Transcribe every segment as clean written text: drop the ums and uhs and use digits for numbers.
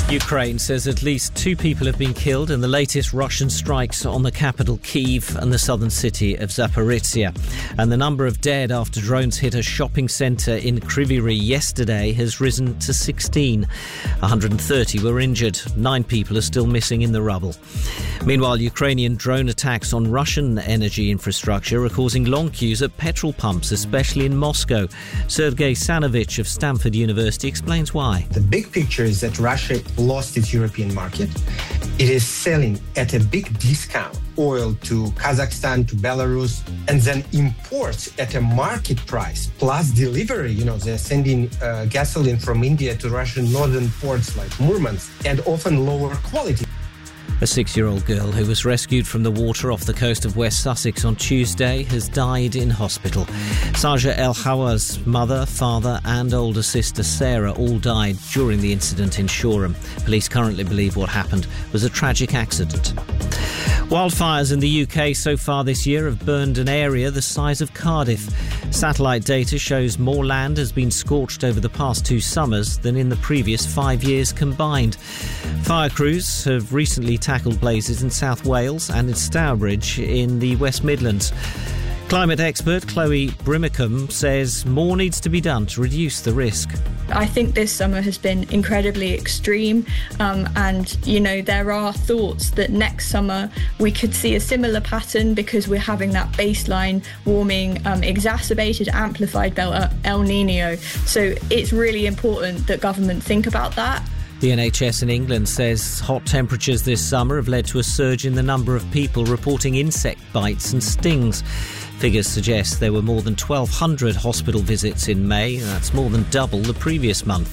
Ukraine says at least 2 people have been killed in the latest Russian strikes on the capital Kyiv and the southern city of Zaporizhzhia. And the number of dead after drones hit a shopping centre in Kryvyi Rih yesterday has risen to 16. 130 were injured. 9 people are still missing in the rubble. Meanwhile, Ukrainian drone attacks on Russian energy infrastructure are causing long queues at petrol pumps, especially in Moscow. Sergei Sanovich of Stanford University explains why. The big picture is that Russia lost its European market. It is selling at a big discount oil to Kazakhstan, to Belarus, and then imports at a market price, plus delivery. They're sending gasoline from India to Russian northern ports like Murmansk, and often lower quality. A 6-year-old girl who was rescued from the water off the coast of West Sussex on Tuesday has died in hospital. Saja El Hawa's mother, father and older sister Sarah all died during the incident in Shoreham. Police currently believe what happened was a tragic accident. Wildfires in the UK so far this year have burned an area the size of Cardiff. Satellite data shows more land has been scorched over the past 2 summers than in the previous 5 years combined. Fire crews have recently tackled blazes in South Wales and in Stourbridge in the West Midlands. Climate expert Chloe Brimacombe says more needs to be done to reduce the risk. I think this summer has been incredibly extreme, and there are thoughts that next summer we could see a similar pattern because we're having that baseline warming, exacerbated, amplified by El Nino. So it's really important that government think about that. The NHS in England says hot temperatures this summer have led to a surge in the number of people reporting insect bites and stings. Figures suggest there were more than 1,200 hospital visits in May. That's more than double the previous month.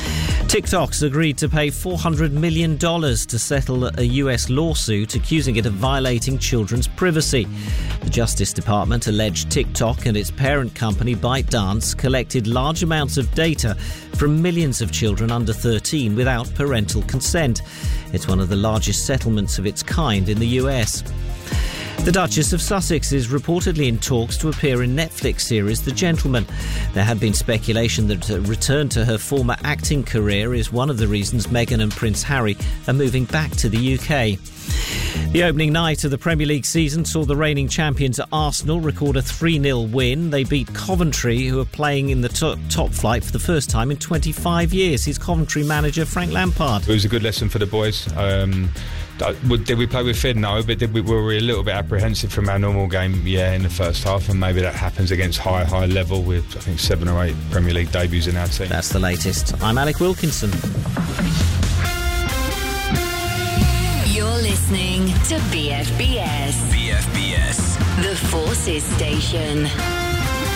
TikTok's agreed to pay $400 million to settle a US lawsuit accusing it of violating children's privacy. The Justice Department alleged TikTok and its parent company ByteDance collected large amounts of data from millions of children under 13 without parental consent. It's one of the largest settlements of its kind in the US. The Duchess of Sussex is reportedly in talks to appear in Netflix series The Gentleman. There had been speculation that a return to her former acting career is one of the reasons Meghan and Prince Harry are moving back to the UK. The opening night of the Premier League season saw the reigning champions Arsenal record a 3-0 win. They beat Coventry, who are playing in the top flight for the first time in 25 years. Here's Coventry manager Frank Lampard. It was a good lesson for the boys. Did we play with fear? No, but were we a little bit apprehensive from our normal game? Yeah, in the first half, and maybe that happens against high level with, I think, 7 or 8 Premier League debuts in our team. That's the latest. I'm Alec Wilkinson. You're listening to BFBS. BFBS. The Forces Station.